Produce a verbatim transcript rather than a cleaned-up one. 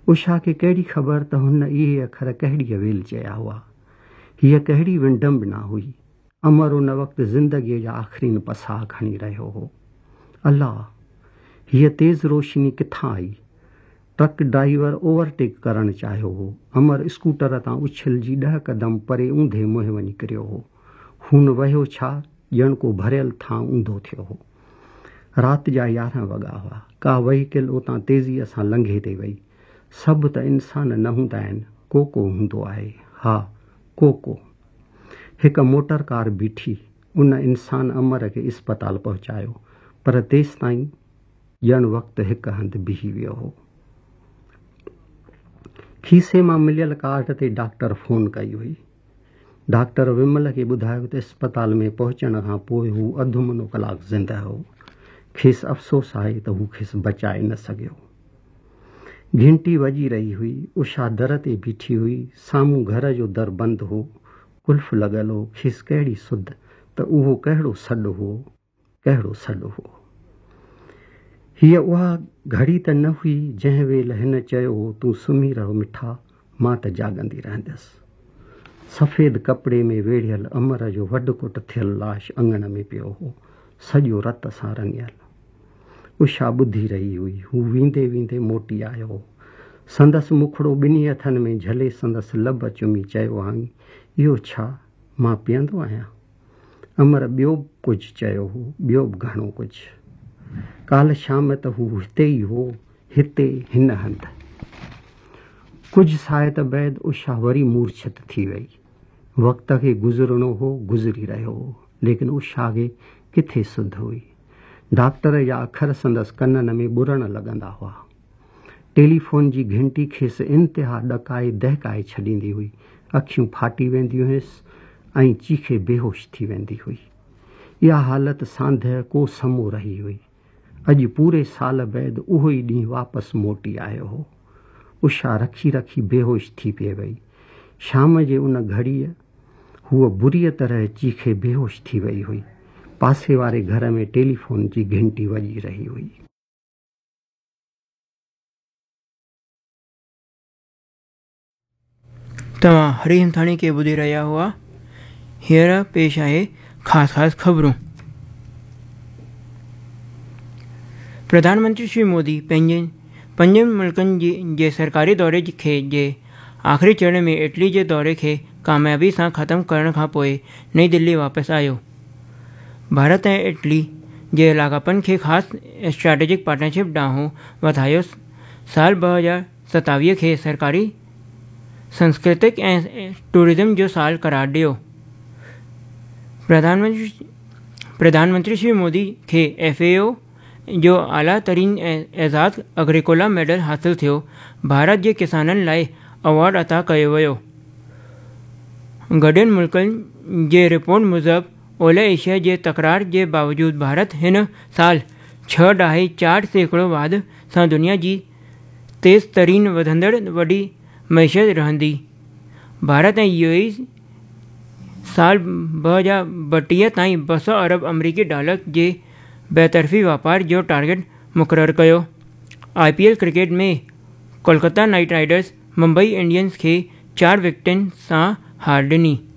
उषा खे कहिड़ी ख़बर त हुन इहे अखर कहिड़ी वेल चया हुआ। हीअ कहिड़ी विंडम्बना हुई। अमर उन वक़्तु ज़िंदगीअ जा आख़िरी पसाह खणी रहियो हो। अल्लाह, हीअ तेज़ रोशनी किथां आई? ट्रक ड्राइवर ओवरटेक करणु चाहियो हो। अमर स्कूटर तां उछिलजी ॾह क़दम परे ऊंधे मुंहुं वञी किरियो हो। खून वहियो छा ॼण को भरियल थां ऊंधो थियो हो। राति जा यारहं वॻा हुआ। का वहीकिल उतां तेज़ीअ सां लंघे ते वई। सभु त इंसान न हूंदा आहिनि, को को हूंदो आहे। हा, को को। हिकु मोटर कार बीठी। उन इंसान अमर खे इस्पताल पहुचायो, पर तेसि ताईं ॼण वक़्तु हिकु हंधि बीही वियो हो। खीसे मां मिलियल कार्ड ते डॉक्टर फ़ोन कई हुई। डॉक्टर विमल खे ॿुधायो त इस्पताल में पहुचण खां पोइ हू अधु मुनो कलाकु ज़िंदा हो। खेसि अफ़सोस आहे त हू खेसि बचाए न सघियो। घंटी वॼी रही हुई। उषा दर ते बीठी हुई। साम्हूं घर जो दर बंदि हो। कुल्फ लॻल हो। खेसि कहिड़ी सुध त उहो कहिड़ो सॾु हो, कहिड़ो सॾु हो। हीअ उहा घड़ी त न हुई जंहिं वेल हिन चयो हो, तूं सुम्ही रहो मिठा, मां त जाॻंदी रहंदसि। सफ़ेद कपिड़े में वेढ़ियल अमर जो वॾकुट थियल लाश अंगण में पियो हो, सॼो रत सां रंगियल। उषा ॿुधी रही हुई। हू वींदे वींदे मोटी आयो हो। संदसि मुखड़ो ॿिन्ही हथनि में झले संदसि लभ चुमी चयो हाई, इहो छा, मां पीअंदो आहियां? अमर ॿियो बि कुझु चयो हो, ॿियो बि घणो कुझु। काल्ह शाम त हू हिते ई हो, हिते हिन हंधि। कुझु साहित बैदि उषा वरी मूर्छित थी वई। वक़्त खे गुज़रणो हो, गुज़री रहियो हो, लेकिन उषा खे किथे सुध हुई। डॉक्टर जा अखर संदसि कननि में ॿुरण लॻंदा हुआ। टेलीफोन जी घंटी खेसि इंतिहा ॾकाए दहकाए छॾींदी हुई। अखियूं फाटी वेंदियूं हुयसि ऐं चीखे बेहोश थी वेंदी हुई। इहा हालत सांधे को समो रही हुई। अॼु पूरे साल बैदि उहो ई ॾींहुं वापसि मोटी आयो हो। उषा रखी रखी बेहोश थी पई वई। शाम जे उन घड़ीअ हूअ बुरीअ तरह चीखे बेहोश थी वई हुई। पासे वारे घर में टेलीफोन जी घंटी वॼी रही हुई। तव्हां हरी हिमथाणी खे ॿुधी रहिया हुआ। हींअर पेश आहे ख़ासि ख़ासि ख़बरूं। प्रधानमंत्री श्री मोदी पंहिंजे पंजनि मुल्कनि जी जे सरकारी दौरे खे जे आख़िरी चरण में इटली जे दौरे खे कामयाबी सां ख़तमु करण खां पोइ नई दिल्ली वापसि आयो। भारत ऐं इटली जे लाॻापनि खे ख़ासि स्ट्रेटेजिक पार्टनरशिप ॾांहुं वधायो। साल ॿ हज़ार सतावीह खे सरकारी सांस्कृतिक ऐं टूरिज़म जो साल करार ॾियो। प्रधानमंत्री प्रधानमंत्री श्री मोदी खे एफ ए ओ जो आला तरीन एज़ाज़ अग्रिकोला मेडल हासिलु थियो। भारत जे किसाननि लाइ अवॉर्ड अता कयो वियो। गॾियल मुल्कनि जे रिपोर्ट मुज़िबि ओलह एशिया जे तकरार जे बावजूदु भारत हिन साल छह ॾहाई चारि सैकड़ो वाध सां दुनिया जी तेज़ तरीन वधंदड़ वॾी मईशत रहंदी। भारत ऐं यू ए ई साल ॿ हज़ार ॿटीह ताईं ॿ सौ अरब अमरीकी डॉलर जे बेतरफ़ी वापार जो टारगेट मुक़ररु कयो। आई पी एल क्रिकेट में Kolkata night Riders Mumbai Indians खे चारि विकेटनि सां हार ॾिनी।